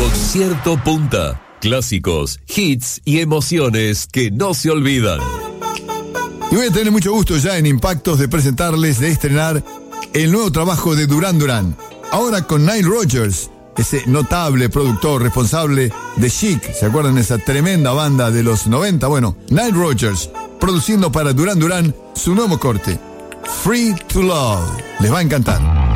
Concierto Punta. Clásicos, hits y emociones que no se olvidan. Y voy a tener mucho gusto ya en Impactos de presentarles, de estrenar el nuevo trabajo de Duran Duran. Ahora con Nile Rodgers, ese notable productor responsable de Chic. ¿Se acuerdan de esa tremenda banda de los 90? Bueno, Nile Rodgers produciendo para Duran Duran su nuevo corte, Free to Love. Les va a encantar.